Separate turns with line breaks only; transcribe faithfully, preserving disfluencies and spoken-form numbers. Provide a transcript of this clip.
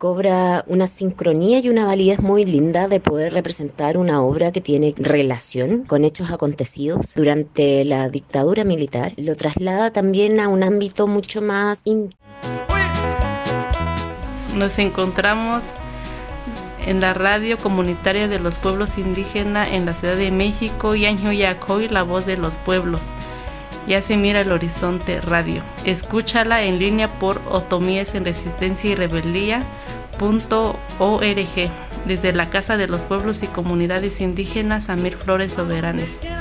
cobra una sincronía y una validez muy linda de poder representar una obra que tiene relación con hechos acontecidos durante la dictadura militar. Lo traslada también a un ámbito mucho más íntimo.
Nos encontramos en la radio comunitaria de los pueblos indígenas en la Ciudad de México, Yanhuyacoy, la voz de los pueblos. Ya se mira el horizonte radio. Escúchala en línea por otomíes en resistencia y rebeldía punto org desde la Casa de los Pueblos y Comunidades Indígenas Amir Flores Soberanes.